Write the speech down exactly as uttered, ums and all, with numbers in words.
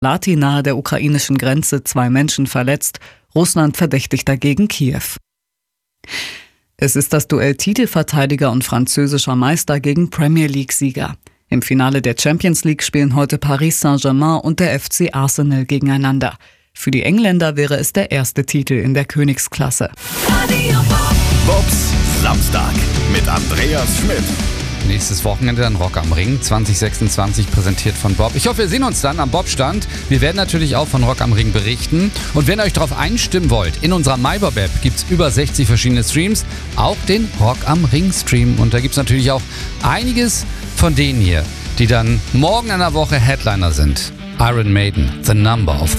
Lati nahe der ukrainischen Grenze, zwei Menschen verletzt. Russland verdächtigt dagegen Kiew. Es ist das Duell Titelverteidiger und französischer Meister gegen Premier League-Sieger. Im Finale der Champions League spielen heute Paris Saint-Germain und der F C Arsenal gegeneinander. Für die Engländer wäre es der erste Titel in der Königsklasse. Bobs Samstag mit Andreas Schmidt. Nächstes Wochenende dann Rock am Ring zwanzig sechsundzwanzig, präsentiert von Bob. Ich hoffe, wir sehen uns dann am Bobstand. Wir werden natürlich auch von Rock am Ring berichten. Und wenn ihr euch darauf einstimmen wollt, in unserer MyBob-App gibt es über sechzig verschiedene Streams, auch den Rock am Ring-Stream. Und da gibt es natürlich auch einiges von denen hier, die dann morgen in der Woche Headliner sind. Iron Maiden, The Number of